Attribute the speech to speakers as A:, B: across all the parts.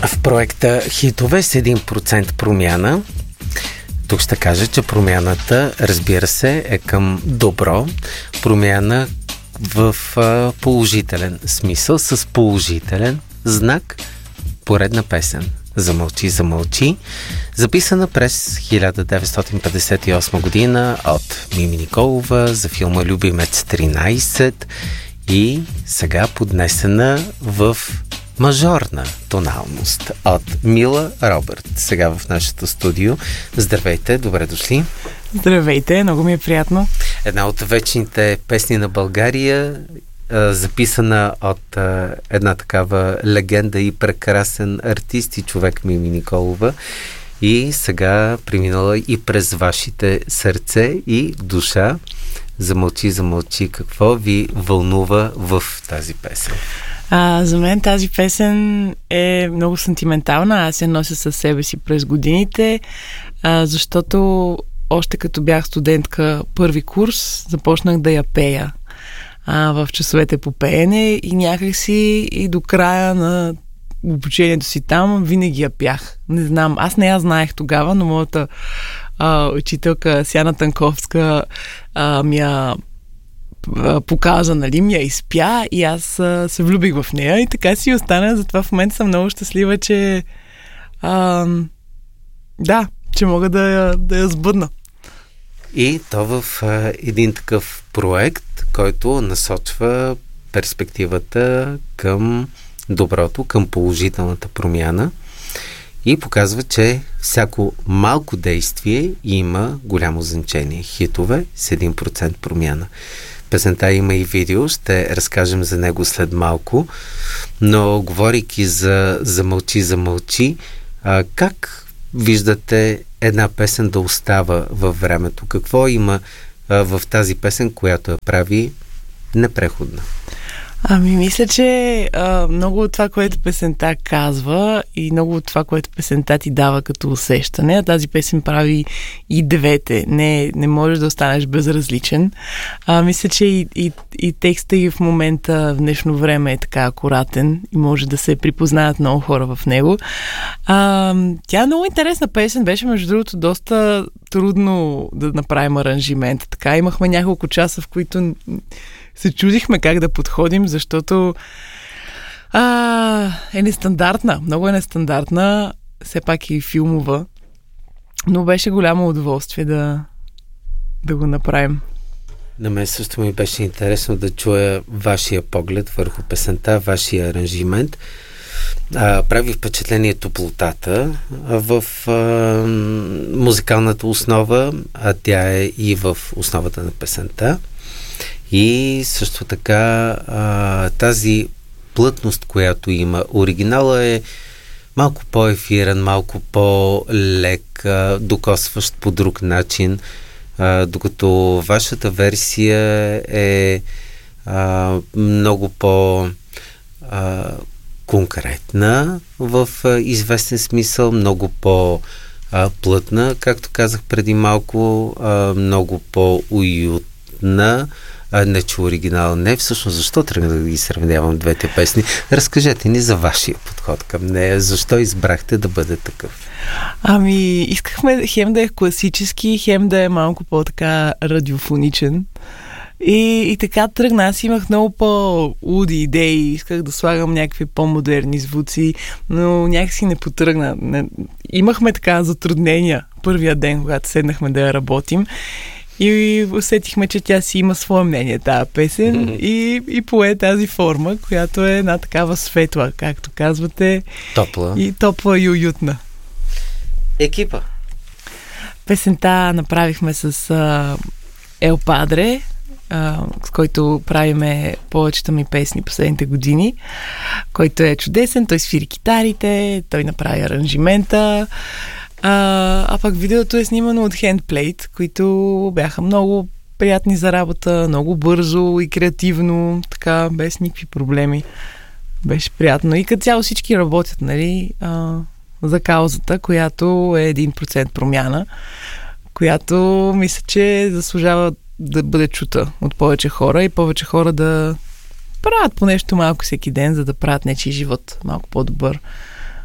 A: В проекта Хитове с 1% промяна. Тук ще кажа, че промяната, разбира се, е към добро. Промяна в положителен смисъл, с положителен знак. Поредна песен "Замълчи, замълчи", записана през 1958 година от Мими Николова за филма "Любимец 13" и сега поднесена в мажорна тоналност от Мила Робърт. Сега в нашето студио. Здравейте, добре дошли.
B: Здравейте, много ми е приятно.
A: Една от вечните песни на България, записана от една такава легенда и прекрасен артист и човек Мими Николова, и сега преминала и през вашите сърце и душа. "Замълчи, замълчи", какво ви вълнува в тази песен?
B: За мен тази песен е много сантиментална. Аз я нося със себе си през годините, защото още като бях студентка първи курс, започнах да я пея в часовете по пеене и някакси и до края на обучението си там винаги я пях. Не знам, аз не я знаех тогава, но моята учителка Сяна Танковска ми я показа, нали, ми я изпя и аз се влюбих в нея и така си остана. Затова в момента съм много щастлива, че че мога да я сбъдна.
A: И то в един такъв проект, който насочва перспективата към доброто, към положителната промяна и показва, че всяко малко действие има голямо значение. Хитове с 1% промяна. Песента има и видео, ще разкажем за него след малко, но говорейки за "Замълчи, замълчи", как виждате една песен да остава във времето? Какво има в тази песен, която я прави непреходна?
B: Мисля, че много от това, което песента казва и много от това, което песента ти дава като усещане, тази песен прави и двете. Не можеш да останеш безразличен. Мисля, че и текста и в момента, в днешно време е така акуратен и може да се припознаят много хора в него. Тя е много интересна песен. Беше, между другото, доста трудно да направим аранжимент. Така, имахме няколко часа, в които се чудихме как да подходим, защото е нестандартна. Много е нестандартна, все пак и филмова, но беше голямо удоволствие да го направим.
A: На мен също ми беше интересно да чуя вашия поглед върху песента, вашия аранжимент. Прави впечатление топлотата в музикалната основа, а тя е и в основата на песента. И също така тази плътност, която има. Оригинала е малко по-ефирен, малко по-лек, докосващ по друг начин, докато вашата версия е много по-конкретна в известен смисъл, много по-плътна, както казах преди малко, много по-уютна. Не, че оригинал не. Всъщност, защо тръгна да ги сравнявам двете песни? Разкажете ни за вашия подход към нея. Защо избрахте да бъде такъв?
B: Искахме хем да е класически, хем да е малко по-така радиофоничен. И така тръгна. Аз имах много по-луди идеи. Исках да слагам някакви по-модерни звуци, но някакси не потръгна. Имахме така затруднения първия ден, когато седнахме да я работим. И усетихме, че тя си има свое мнение, тази песен, и пое тази форма, която е една такава светла, както казвате.
A: Топла.
B: И топла и уютна.
A: Екипа.
B: Песента направихме с Ел Падре, с който правиме повечето ми песни последните години, който е чудесен, той свири китарите, той направи аранжимента. А пък видеото е снимано от Handplate, които бяха много приятни за работа, много бързо и креативно, така, без никакви проблеми. Беше приятно. И като цяло всички работят, нали, за каузата, която е 1% промяна, която мисля, че заслужава да бъде чута от повече хора и повече хора да правят по нещо малко всеки ден, за да правят нечий живот малко по-добър.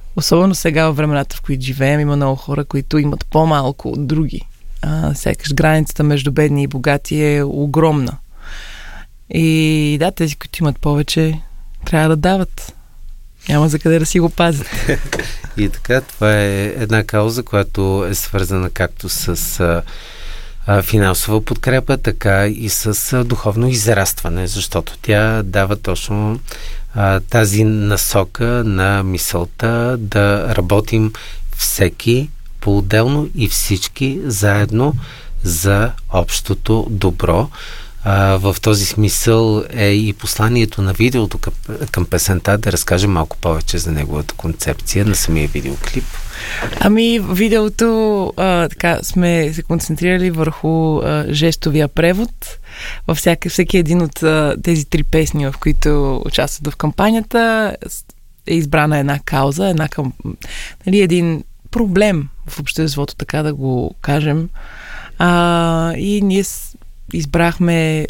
B: особено сега във времената, в които живеем, има много хора, които имат по-малко от други. Сякаш границата между бедни и богати е огромна. И да, тези, които имат повече, трябва да дават. Няма за къде да си го пазят.
A: И така, това е една кауза, която е свързана както с финансова подкрепа, така и с духовно израстване, защото тя дава точно тази насока на мисълта да работим всеки по-отделно и всички заедно за общото добро. В този смисъл е и посланието на видеото към песента, да разкажем малко повече за неговата концепция на самия видеоклип.
B: Видеото така сме се концентрирали върху жестовия превод. Във всеки един от тези 3 песни, в които участват в кампанията, е избрана една кауза, един проблем в обществото, така да го кажем. И ние избрахме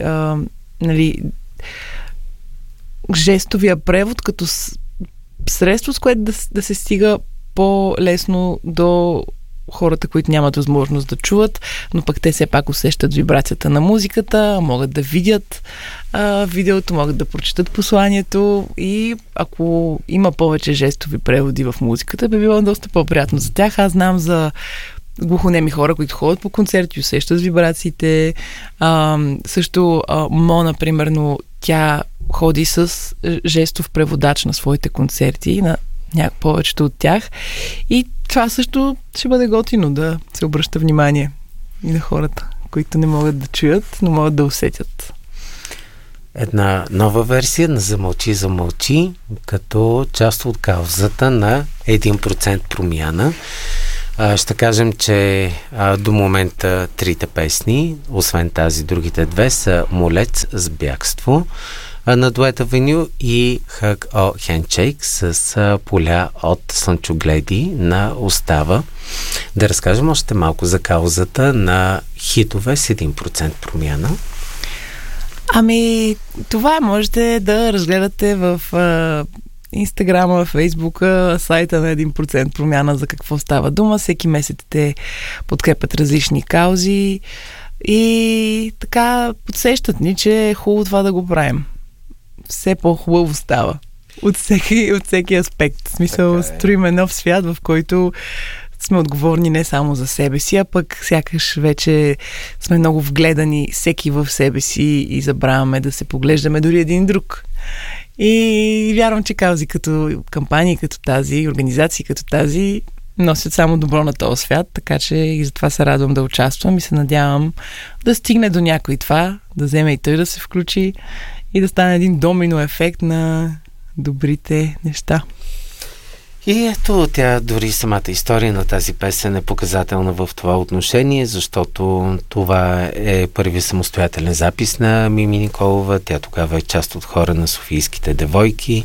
B: жестовия превод като средство, с което да се стига по-лесно до хората, които нямат възможност да чуват, но пък те все пак усещат вибрацията на музиката, могат да видят видеото, могат да прочитат посланието и ако има повече жестови преводи в музиката, би било доста по-приятно за тях. Аз знам за глухонеми хора, които ходят по концерти, усещат вибрациите. Също Мона, примерно, тя ходи с жестов преводач на своите концерти, на повечето от тях. И това също ще бъде готино да се обръща внимание и на хората, които не могат да чуят, но могат да усетят.
A: Една нова версия на Замълчи, като част от каузата на 1% промяна. Ще кажем, че до момента 3 песни, освен тази, другите 2 са Молец с бягство на дуета Веню и Hug or Handshake с поля от Слънчогледи на Остава. Да разкажем още малко за каузата на хитове с 1% промяна.
B: Това можете да разгледате в Инстаграма, Фейсбука, сайта на 1% промяна за какво става дума. Всеки месец те подкрепят различни каузи и така подсещат ни, че е хубаво това да го правим. Все по-хубаво става. От всеки аспект. В смисъл, строиме нов свят, в който сме отговорни не само за себе си, а пък сякаш вече сме много вгледани всеки в себе си и забравяме да се поглеждаме дори един друг. И вярвам, че каузи като кампании като тази, организации като тази носят само добро на този свят, така че и затова се радвам да участвам и се надявам да стигне до някой това, да вземе и той да се включи и да стане един домино ефект на добрите неща.
A: И ето, тя дори самата история на тази песен е показателна в това отношение, защото това е първи самостоятелен запис на Мими Николова. Тя тогава е част от хора на Софийските девойки.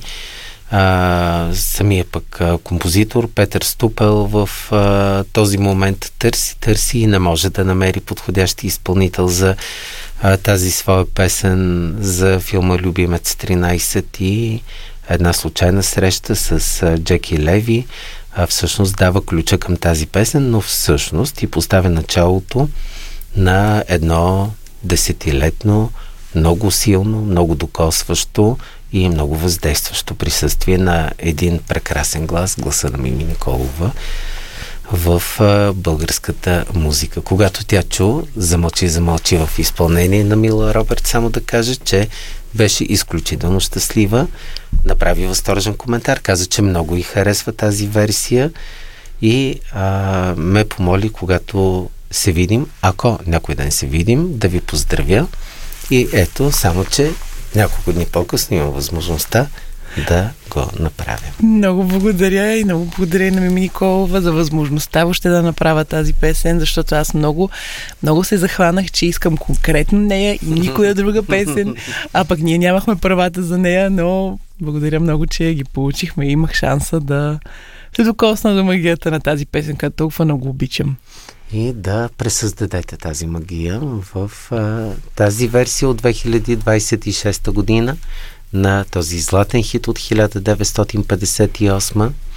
A: Самия пък композитор Петър Ступел в този момент търси и не може да намери подходящ изпълнител за тази своя песен за филма Любимец 13 и една случайна среща с Джеки Леви всъщност дава ключа към тази песен, но всъщност и поставя началото на едно десетилетно, много силно, много докосващо и много въздействащо присъствие на един прекрасен глас, гласа на Мими Николова в българската музика. Когато тя чу Замълчи в изпълнение на Мила Робърт, само да кажа, че беше изключително щастлива, направи възторжен коментар, каза, че много й харесва тази версия и ме помоли, когато се видим, ако някой ден се видим, да ви поздравя. И ето, само че няколко дни по-късно имам възможността да го направя.
B: Много благодаря и много благодаря на Мими Николова за възможността въобще да направя тази песен, защото аз много се захванах, че искам конкретно нея и никоя друга песен, а пък ние нямахме правата за нея, но благодаря много, че ги получихме и имах шанса да се докосна до магията на тази песен, която толкова много обичам.
A: И да пресъздадете тази магия в тази версия от 2026 година на този златен хит от 1958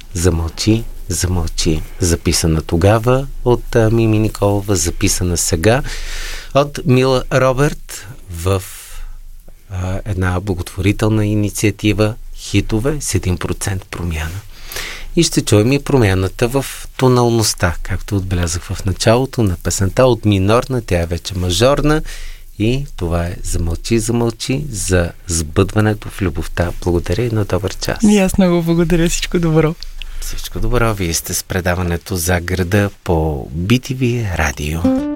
A: Замълчи, замълчи. Записана тогава от Мими Николова, записана сега от Мила Робърт в една благотворителна инициатива Хитове с 1% промяна. И ще чуем и промяната в тоналността, както отбелязах в началото на песента, от минорна, тя е вече мажорна, и това е "Замълчи, замълчи" за сбъдването в любовта. Благодаря и на добър час.
B: И аз много благодаря. Всичко добро.
A: Всичко добро. Вие сте с предаването "За града" по BTV Радио.